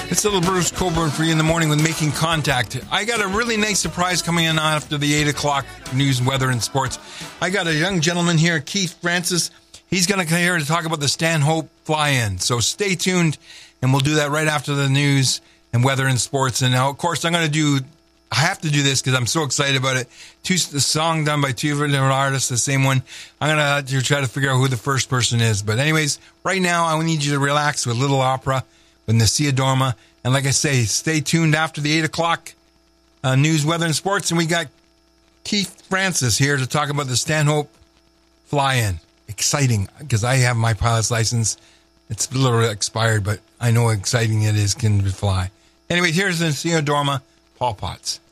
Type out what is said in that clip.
It's little Bruce Coburn for you in the morning with Making Contact. I got a really nice surprise coming in after the 8 o'clock news, weather, and sports. I got a young gentleman here, Keith Francis. He's going to come here to talk about the Stanhope Fly-In. So stay tuned, and we'll do that right after the news and weather and sports. And now, of course, I have to do this because I'm so excited about it. The song done by two different artists, the same one. I'm going to try to figure out who the first person is. But anyways, right now, I need you to relax with Little Opera with Nasia Dorma. And like I say, stay tuned after the 8 o'clock news, weather, and sports. And we got Keith Francis here to talk about the Stanhope Fly-In. Exciting, because I have my pilot's license. It's a little expired, but I know how exciting it is, can fly. Anyway, here's Nasia Dorma, Paul Potts.